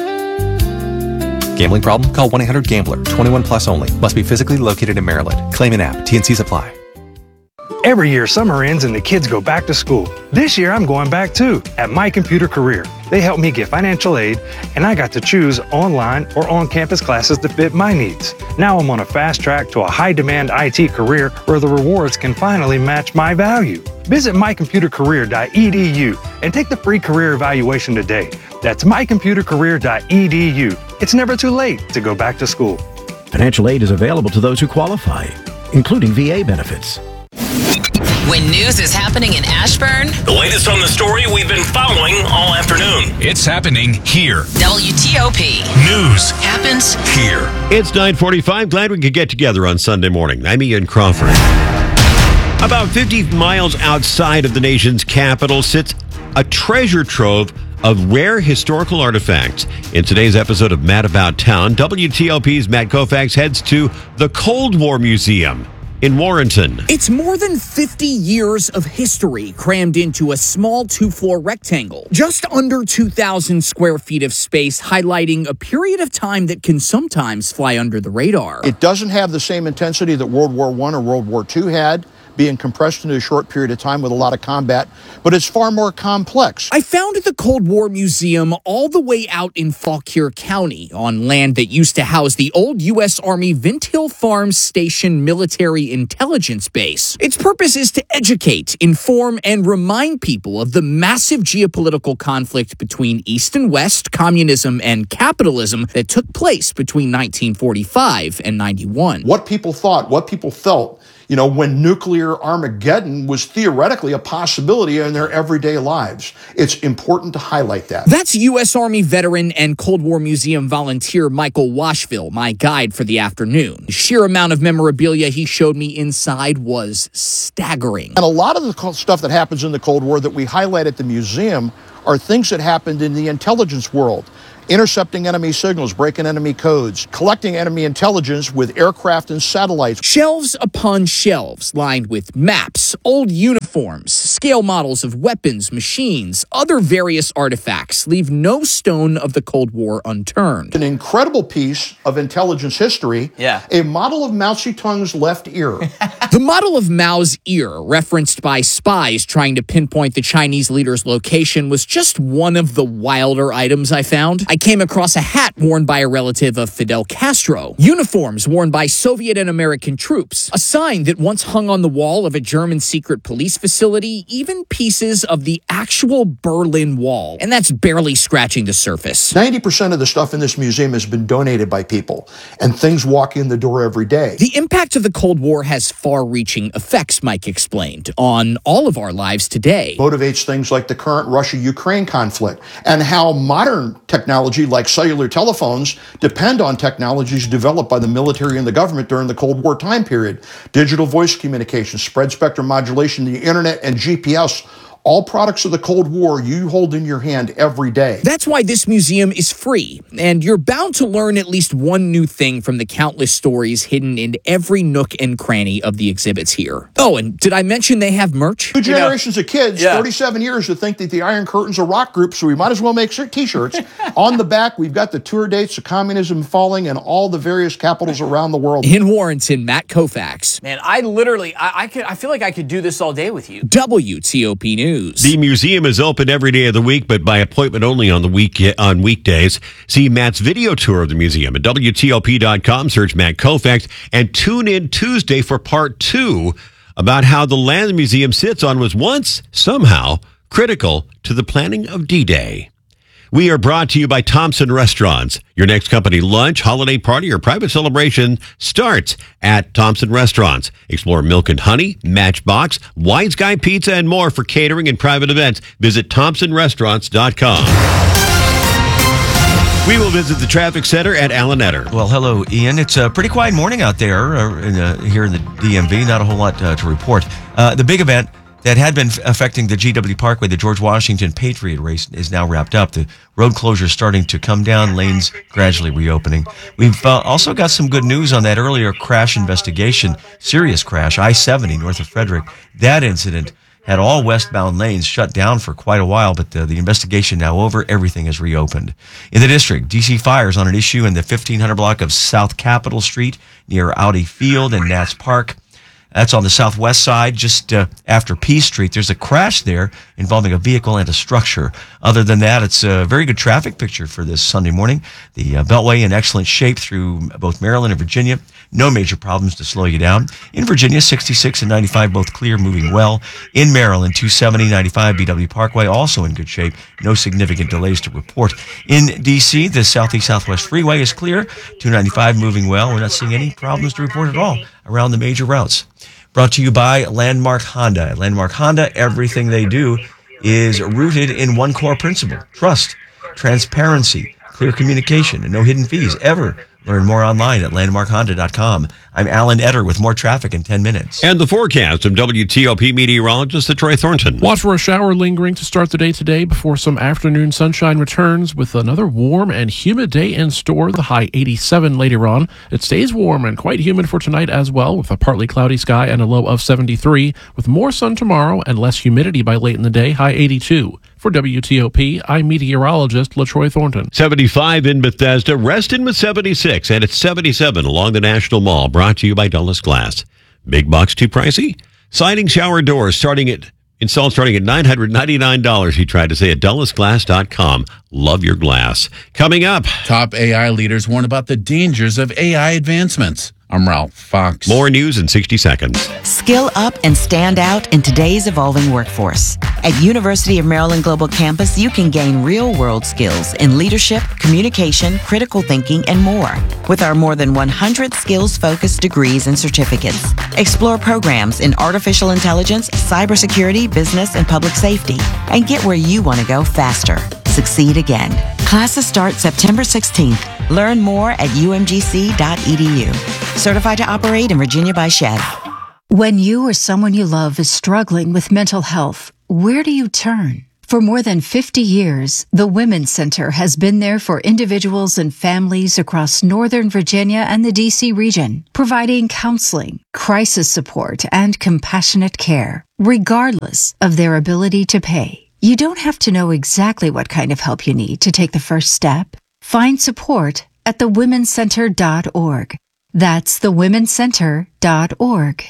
Gambling problem? Call 1-800-GAMBLER. 21 plus only. Must be physically located in Maryland. Claim an app. T&Cs apply. Every year, summer ends and the kids go back to school. This year, I'm going back too, at My Computer Career. They helped me get financial aid, and I got to choose online or on-campus classes that fit my needs. Now I'm on a fast track to a high-demand IT career where the rewards can finally match my value. Visit mycomputercareer.edu and take the free career evaluation today. That's mycomputercareer.edu. It's never too late to go back to school. Financial aid is available to those who qualify, including VA benefits. When news is happening in Ashburn, The latest on the story we've been following all afternoon. It's happening here. WTOP. News happens here. It's 9:45. Glad we could get together on Sunday morning. I'm Ian Crawford. About 50 miles outside of the nation's capital sits a treasure trove of rare historical artifacts. In today's episode of Matt About Town, WTOP's Matt Koufax heads to the Cold War Museum in Warrenton. It's more than 50 years of history crammed into a small 2-floor rectangle. Just under 2,000 square feet of space, highlighting a period of time that can sometimes fly under the radar. It doesn't have the same intensity that World War I or World War II had, being compressed into a short period of time with a lot of combat, but it's far more complex. I found the Cold War Museum all the way out in Fauquier County on land that used to house the old U.S. Army Vint Hill Farms Station Military Intelligence Base. Its purpose is to educate, inform, and remind people of the massive geopolitical conflict between East and West, communism and capitalism that took place between 1945 and 91. What people thought, what people felt, when nuclear Armageddon was theoretically a possibility in their everyday lives. It's important to highlight that. That's U.S. Army veteran and Cold War Museum volunteer Michael Washville, my guide for the afternoon. The sheer amount of memorabilia he showed me inside was staggering. And a lot of the stuff that happens in the Cold War that we highlight at the museum are things that happened in the intelligence world. Intercepting enemy signals, breaking enemy codes, collecting enemy intelligence with aircraft and satellites. Shelves upon shelves lined with maps, old uniforms, scale models of weapons, machines, other various artifacts leave no stone of the Cold War unturned. An incredible piece of intelligence history, a model of Mao Zedong's left ear. The model of Mao's ear, referenced by spies trying to pinpoint the Chinese leader's location, was just one of the wilder items I found. I came across a hat worn by a relative of Fidel Castro, uniforms worn by Soviet and American troops, a sign that once hung on the wall of a German secret police facility, even pieces of the actual Berlin Wall. And that's barely scratching the surface. 90% of the stuff in this museum has been donated by people, and things walk in the door every day. The impact of the Cold War has far-reaching effects, Mike explained, on all of our lives today. Motivates things like the current Russia-Ukraine conflict, and how modern technology like cellular telephones depend on technologies developed by the military and the government during the Cold War time period. Digital voice communication, spread spectrum modulation, the internet, and GPS, all products of the Cold War you hold in your hand every day. That's why this museum is free, and you're bound to learn at least one new thing from the countless stories hidden in every nook and cranny of the exhibits here. Oh, and did I mention they have merch? Two generations of kids, 37 years to think that the Iron Curtain's a rock group, so we might as well make t-shirts. On the back, we've got the tour dates of communism falling and all the various capitals around the world. In Warrenton, Matt Koufax. Man, I literally, I feel like I could do this all day with you. WTOP News. The museum is open every day of the week, but by appointment only on weekdays. See Matt's video tour of the museum at WTOP.com. Search Matt Koufax and tune in Tuesday for part 2 about how the land the museum sits on was once, somehow, critical to the planning of D-Day. We are brought to you by Thompson Restaurants. Your next company lunch, holiday party, or private celebration starts at Thompson Restaurants. Explore Milk and Honey, Matchbox, Wise Guy Pizza, and more for catering and private events. Visit ThompsonRestaurants.com. We will visit the traffic center at Alan Etter. Well, hello, Ian. It's a pretty quiet morning out there here in the DMV. Not a whole lot to report. The big event that had been affecting the GW Parkway, the George Washington Patriot Race, is now wrapped up. The road closure is starting to come down, lanes gradually reopening. We've also got some good news on that earlier crash investigation, serious crash, I-70 north of Frederick. That incident had all westbound lanes shut down for quite a while, but the investigation now over, everything is reopened. In the district, DC Fire's on an issue in the 1500 block of South Capitol Street near Audi Field and Nats Park. That's on the southwest side, just after Peace Street. There's a crash there involving a vehicle and a structure. Other than that, it's a very good traffic picture for this Sunday morning. The Beltway in excellent shape through both Maryland and Virginia. No major problems to slow you down. In Virginia, 66 and 95 both clear, moving well. In Maryland, 270, 95 BW Parkway also in good shape. No significant delays to report. In D.C., the Southeast-Southwest Freeway is clear. 295 moving well. We're not seeing any problems to report at all around the major routes. Brought to you by Landmark Honda. At Landmark Honda, everything they do is rooted in one core principle: trust, transparency, clear communication, and no hidden fees ever. Learn more online at landmarkhonda.com. I'm Alan Etter with more traffic in 10 minutes. And the forecast from WTOP meteorologist Troy Thornton. Watch for a shower lingering to start the day today before some afternoon sunshine returns with another warm and humid day in store. The high 87 later on. It stays warm and quite humid for tonight as well, with a partly cloudy sky and a low of 73, with more sun tomorrow and less humidity by late in the day, high 82. For WTOP, I'm meteorologist LaTroy Thornton. 75 in Bethesda, Reston with 76, and it's 77 along the National Mall. Brought to you by Dulles Glass. Big bucks too pricey? Sliding shower doors installed starting at $999, he tried to say at DullasGlass.com. Love your glass. Coming up. Top AI leaders warn about the dangers of AI advancements. I'm Ralph Fox. More news in 60 seconds. Skill up and stand out in today's evolving workforce. At University of Maryland Global Campus, you can gain real-world skills in leadership, communication, critical thinking, and more. With our more than 100 skills-focused degrees and certificates. Explore programs in artificial intelligence, cybersecurity, business, and public safety. And get where you want to go faster. Succeed again. Classes start September 16th. Learn more at umgc.edu. Certified to operate in Virginia by Chev. When you or someone you love is struggling with mental health, where do you turn? For more than 50 years, the Women's Center has been there for individuals and families across Northern Virginia and the D.C. region, providing counseling, crisis support, and compassionate care, regardless of their ability to pay. You don't have to know exactly what kind of help you need to take the first step. Find support at thewomenscenter.org. That's thewomenscenter.org.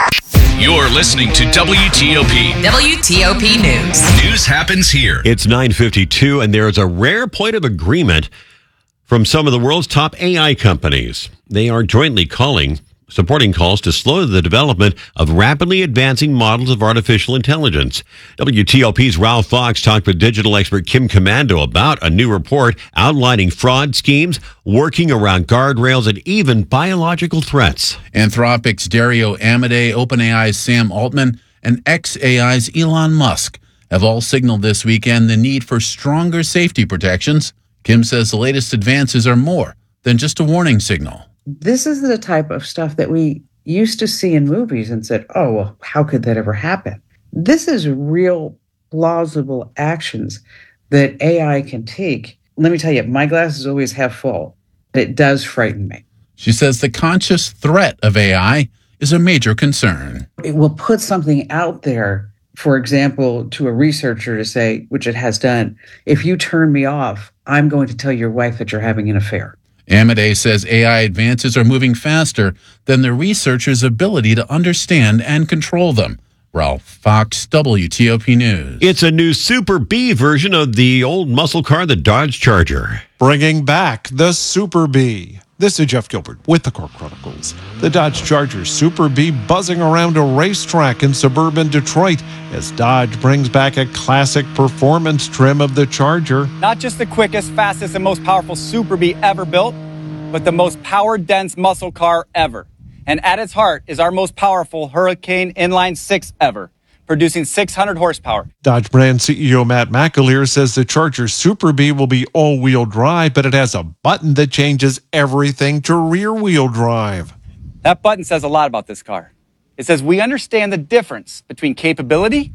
You're listening to WTOP. WTOP News. News happens here. It's 9:52, and there's a rare point of agreement from some of the world's top AI companies. They are jointly supporting calls to slow the development of rapidly advancing models of artificial intelligence. WTOP's Ralph Fox talked with digital expert Kim Komando about a new report outlining fraud schemes, working around guardrails, and even biological threats. Anthropic's Dario Amodei, OpenAI's Sam Altman, and xAI's Elon Musk have all signaled this weekend the need for stronger safety protections. Kim says the latest advances are more than just a warning signal. This is the type of stuff that we used to see in movies and said, oh, well, how could that ever happen? This is real plausible actions that AI can take. Let me tell you, my glass is always half full. It does frighten me. She says the conscious threat of AI is a major concern. It will put something out there, for example, to a researcher to say, which it has done, if you turn me off, I'm going to tell your wife that you're having an affair. Amodei says AI advances are moving faster than the researchers' ability to understand and control them. Ralph Fox, WTOP News. It's a new Super B version of the old muscle car, the Dodge Charger. Bringing back the Super B. This is Jeff Gilbert with the Car Chronicles. The Dodge Charger Super B buzzing around a racetrack in suburban Detroit as Dodge brings back a classic performance trim of the Charger. Not just the quickest, fastest, and most powerful Super B ever built, but the most power-dense muscle car ever. And at its heart is our most powerful Hurricane Inline 6 ever, producing 600 horsepower. Dodge brand CEO Matt McAleer says the Charger Super B will be all-wheel drive, but it has a button that changes everything to rear-wheel drive. That button says a lot about this car. It says we understand the difference between capability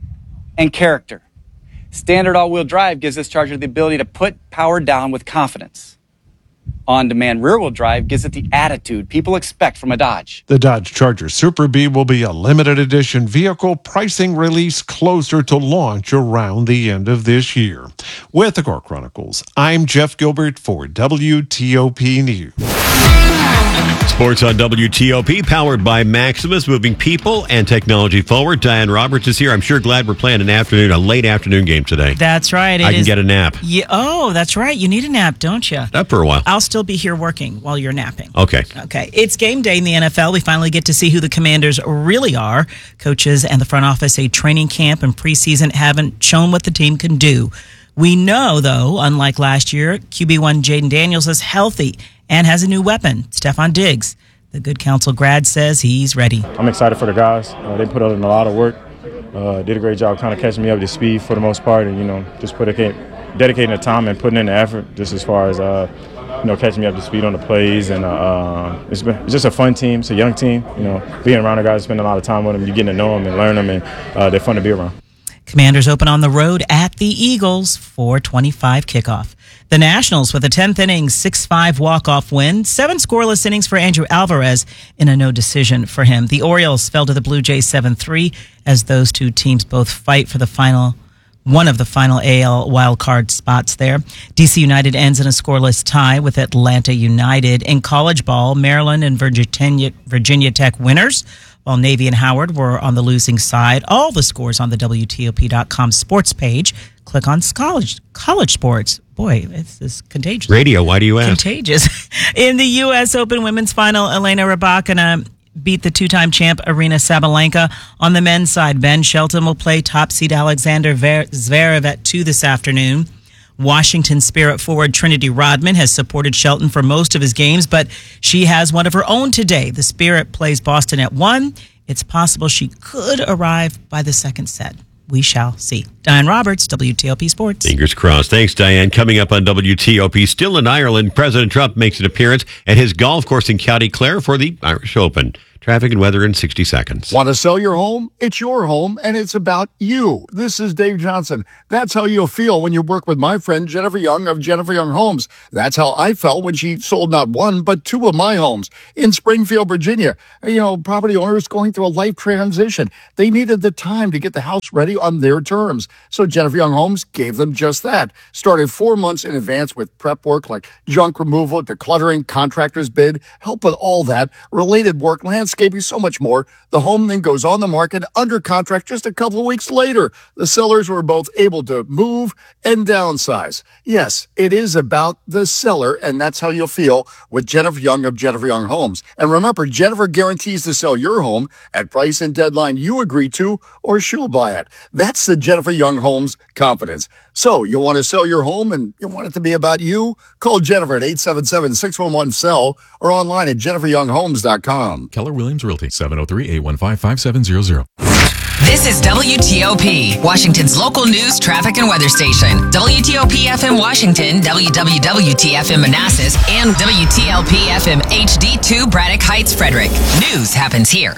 and character. Standard all-wheel drive gives this Charger the ability to put power down with confidence. On-demand rear-wheel drive gives it the attitude people expect from a Dodge. The Dodge Charger Super B will be a limited edition vehicle, pricing release closer to launch around the end of this year. With the Car Chronicles, I'm Jeff Gilbert for WTOP News. Sports on WTOP, powered by Maximus, moving people and technology forward. Diane Roberts is here. I'm sure glad we're playing a late afternoon game today. That's right. I can get a nap. Yeah, oh, that's right. You need a nap, don't you? Not for a while. I'll still be here working while you're napping. Okay. Okay. It's game day in the NFL. We finally get to see who the Commanders really are. Coaches and the front office say training camp and preseason haven't shown what the team can do. We know, though, unlike last year, QB1 Jaden Daniels is healthy and has a new weapon, Stephon Diggs. The Good Counsel grad says he's ready. I'm excited for the guys. They put in a lot of work. Did a great job kind of catching me up to speed for the most part, and just dedicating the time and putting in the effort just as far as catching me up to speed on the plays. And it's just a fun team. It's a young team. Being around the guys, spending a lot of time with them, you're getting to know them and learn them, and they're fun to be around. Commanders open on the road at the Eagles, 4:25 kickoff. The Nationals with a 10th inning, 6-5 walk-off win, 7 scoreless innings for Andrew Alvarez in a no decision for him. The Orioles fell to the Blue Jays 7-3 as those two teams both fight for one of the final AL wildcard spots there. DC United ends in a scoreless tie with Atlanta United. In college ball, Maryland and Virginia Tech winners, while Navy and Howard were on the losing side. All the scores on the WTOP.com sports page. Click on college sports. Boy, it's contagious. Radio, why do you ask? Contagious. In the U.S. Open women's final, Elena Rybakina beat the two-time champ Arina Sabalenka. On the men's side, Ben Shelton will play top seed Alexander Zverev at 2 this afternoon. Washington Spirit forward Trinity Rodman has supported Shelton for most of his games, but she has one of her own today. The Spirit plays Boston at 1. It's possible she could arrive by the second set. We shall see. Diane Roberts, WTOP Sports. Fingers crossed. Thanks, Diane. Coming up on WTOP, still in Ireland, President Trump makes an appearance at his golf course in County Clare for the Irish Open. Traffic and weather in 60 seconds. Want to sell your home? It's your home, and it's about you. This is Dave Johnson. That's how you'll feel when you work with my friend Jennifer Young of Jennifer Young Homes. That's how I felt when she sold not one, but 2 of my homes in Springfield, Virginia. Property owners going through a life transition. They needed the time to get the house ready on their terms. So Jennifer Young Homes gave them just that. Started 4 months in advance with prep work like junk removal, decluttering, contractor's bid, help with all that, related work, landscaping, so much more. The home then goes on the market under contract just a couple of weeks later. The sellers were both able to move and downsize. Yes, it is about the seller, and that's how you'll feel with Jennifer Young of Jennifer Young Homes. And remember, Jennifer guarantees to sell your home at price and deadline you agree to, or she'll buy it. That's the Jennifer Young Homes confidence. So you want to sell your home and you want it to be about you? Call Jennifer at 877-611-SELL or online at jenniferyounghomes.com. Keller Williams Realty, 703-815-5700. This is WTOP, Washington's local news, traffic, and weather station. WTOP FM Washington, WWWT-FM Manassas, and WTLP-FM HD2 Braddock Heights, Frederick. News happens here.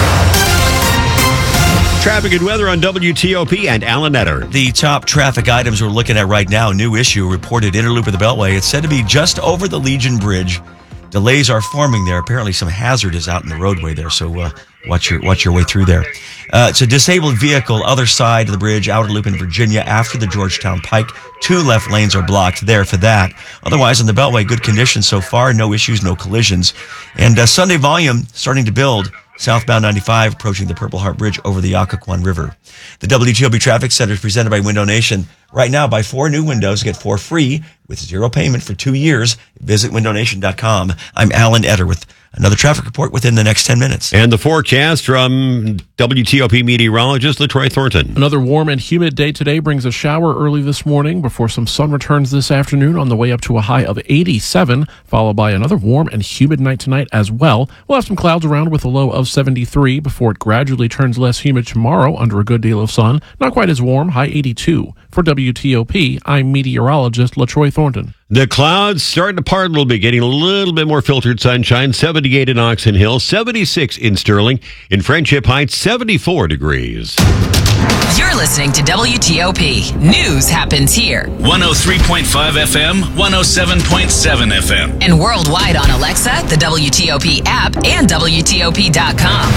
Traffic and weather on WTOP and Alan Etter. The top traffic items we're looking at right now, new issue reported inner loop of the Beltway. It's said to be just over the Legion Bridge. Delays are forming there. Apparently some hazard is out in the roadway there, so watch your way through there. It's a disabled vehicle, other side of the bridge, outer loop in Virginia after the Georgetown Pike. 2 left lanes are blocked there for that. Otherwise, on the Beltway, good conditions so far. No issues, no collisions. And Sunday volume starting to build. Southbound 95 approaching the Purple Heart Bridge over the Occoquan River. The WTOP Traffic Center is presented by Window Nation. Right now, buy 4 new windows, get 4 free with 0 payment for 2 years. Visit windownation.com. I'm Alan Etter with another traffic report within the next 10 minutes. And the forecast from WTOP meteorologist LaTroy Thornton. Another warm and humid day today brings a shower early this morning before some sun returns this afternoon on the way up to a high of 87, followed by another warm and humid night tonight as well. We'll have some clouds around with a low of 73 before it gradually turns less humid tomorrow under a good deal of sun. Not quite as warm, high 82. For WTOP, I'm meteorologist LaTroy Thornton. The clouds starting to part a little bit, getting a little bit more filtered sunshine. 78 in Oxon Hill, 76 in Sterling. In Friendship Heights, 74 degrees. You're listening to WTOP. News happens here. 103.5 FM, 107.7 FM. And worldwide on Alexa, the WTOP app, and WTOP.com.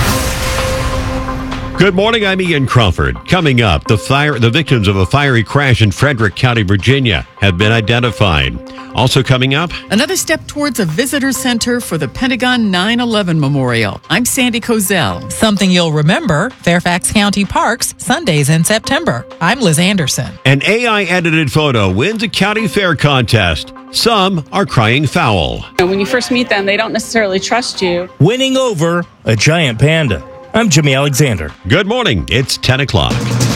Good morning, I'm Ian Crawford. Coming up, the victims of a fiery crash in Frederick County, Virginia have been identified. Also coming up, another step towards a visitor center for the Pentagon 9/11 Memorial. I'm Sandy Kozel. Something you'll remember, Fairfax County Parks, Sundays in September. I'm Liz Anderson. An AI-edited photo wins a county fair contest. Some are crying foul. When you first meet them, they don't necessarily trust you. Winning over a giant panda. I'm Jimmy Alexander. Good morning. It's 10 o'clock.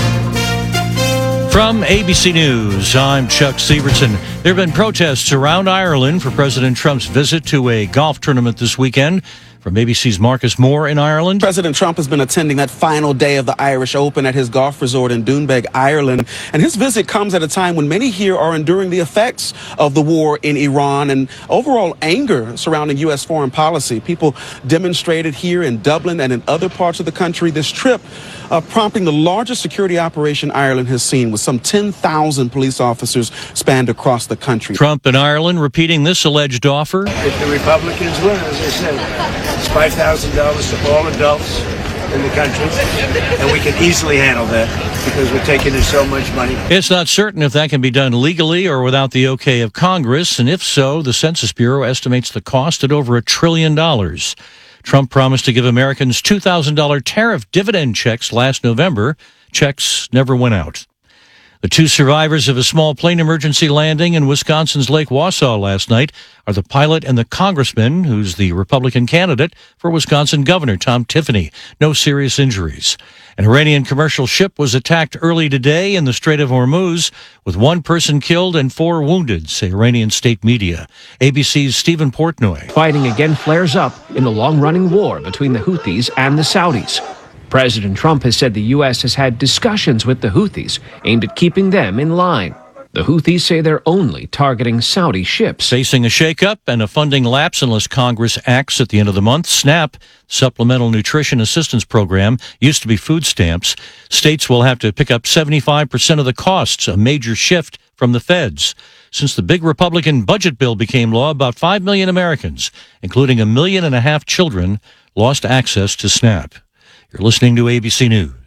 From ABC News, I'm Chuck Severson. There have been protests around Ireland for President Trump's visit to a golf tournament this weekend. From ABC's Marcus Moore in Ireland. President Trump has been attending that final day of the Irish Open at his golf resort in Doonbeg, Ireland. And his visit comes at a time when many here are enduring the effects of the war in Iran and overall anger surrounding U.S. foreign policy. People demonstrated here in Dublin and in other parts of the country this trip, prompting the largest security operation Ireland has seen, with some 10,000 police officers spanned across the country. Trump in Ireland repeating this alleged offer. If the Republicans win, as I said, it's $5,000 to all adults in the country, and we can easily handle that because we're taking in so much money. It's not certain if that can be done legally or without the okay of Congress, and if so, the Census Bureau estimates the cost at over $1 trillion. Trump promised to give Americans $2,000 tariff dividend checks last November. Checks never went out. The two survivors of a small plane emergency landing in Wisconsin's Lake Wausau last night are the pilot and the congressman who's the Republican candidate for Wisconsin Governor, Tom Tiffany. No serious injuries. An Iranian commercial ship was attacked early today in the Strait of Hormuz, with one person killed and 4 wounded, say Iranian state media. ABC's Stephen Portnoy. Fighting again flares up in the long-running war between the Houthis and the Saudis. President Trump has said the U.S. has had discussions with the Houthis aimed at keeping them in line. The Houthis say they're only targeting Saudi ships. Facing a shakeup and a funding lapse unless Congress acts at the end of the month, SNAP, Supplemental Nutrition Assistance Program, used to be food stamps. States will have to pick up 75% of the costs, a major shift from the feds. Since the big Republican budget bill became law, about 5 million Americans, including 1.5 million children, lost access to SNAP. You're listening to ABC News.